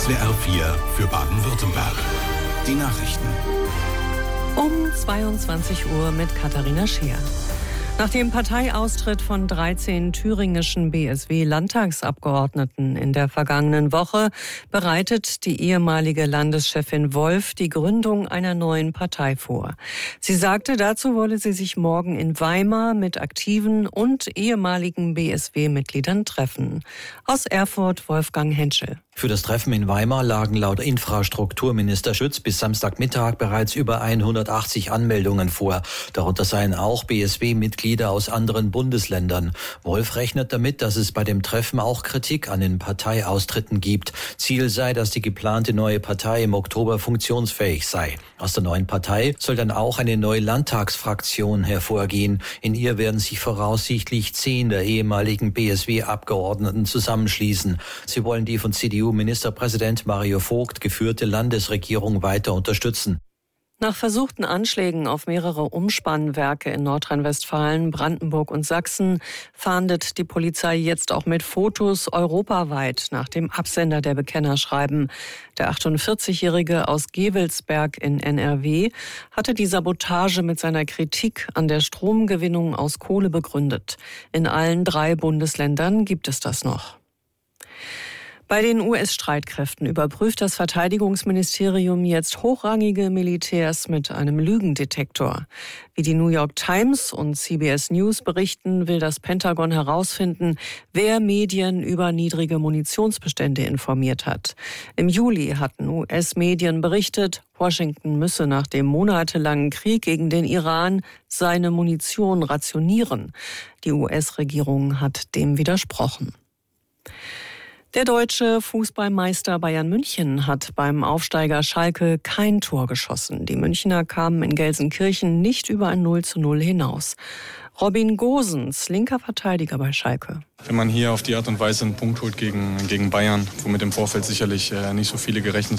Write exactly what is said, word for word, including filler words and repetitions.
S W R vier für Baden-Württemberg. Die Nachrichten. Um zweiundzwanzig Uhr mit Katharina Scheer. Nach dem Parteiaustritt von dreizehn thüringischen B S W-Landtagsabgeordneten in der vergangenen Woche bereitet die ehemalige Landeschefin Wolf die Gründung einer neuen Partei vor. Sie sagte, dazu wolle sie sich morgen in Weimar mit aktiven und ehemaligen B S W-Mitgliedern treffen. Aus Erfurt Wolfgang Henschel. Für das Treffen in Weimar lagen laut Infrastrukturminister Schütz bis Samstagmittag bereits über hundertachtzig Anmeldungen vor. Darunter seien auch B S W-Mitglieder aus anderen Bundesländern. Wolf rechnet damit, dass es bei dem Treffen auch Kritik an den Parteiaustritten gibt. Ziel sei, dass die geplante neue Partei im Oktober funktionsfähig sei. Aus der neuen Partei soll dann auch eine neue Landtagsfraktion hervorgehen. In ihr werden sich voraussichtlich zehn der ehemaligen B S W-Abgeordneten zusammenschließen. Sie wollen die von C D U-Ministerpräsident Mario Vogt geführte Landesregierung weiter unterstützen. Nach versuchten Anschlägen auf mehrere Umspannwerke in Nordrhein-Westfalen, Brandenburg und Sachsen fahndet die Polizei jetzt auch mit Fotos europaweit nach dem Absender der Bekennerschreiben. Der achtundvierzigjährige aus Gevelsberg in N R W hatte die Sabotage mit seiner Kritik an der Stromgewinnung aus Kohle begründet. In allen drei Bundesländern gibt es das noch. Bei den U S-Streitkräften überprüft das Verteidigungsministerium jetzt hochrangige Militärs mit einem Lügendetektor. Wie die New York Times und C B S News berichten, will das Pentagon herausfinden, wer Medien über niedrige Munitionsbestände informiert hat. Im Juli hatten U S-Medien berichtet, Washington müsse nach dem monatelangen Krieg gegen den Iran seine Munition rationieren. Die U S-Regierung hat dem widersprochen. Der deutsche Fußballmeister Bayern München hat beim Aufsteiger Schalke kein Tor geschossen. Die Münchner kamen in Gelsenkirchen nicht über ein null zu null hinaus. Robin Gosens, linker Verteidiger bei Schalke. Wenn man hier auf die Art und Weise einen Punkt holt gegen, gegen Bayern, womit im Vorfeld sicherlich äh, nicht so viele gerechnet